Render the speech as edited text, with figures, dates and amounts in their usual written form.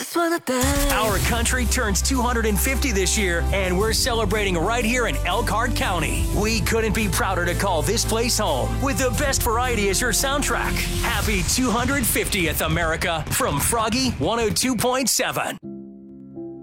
Our country turns 250 this year, and we're celebrating right here in Elkhart County. We couldn't be prouder to call this place home with the best variety as your soundtrack. Happy 250th, America, from Froggy 102.7.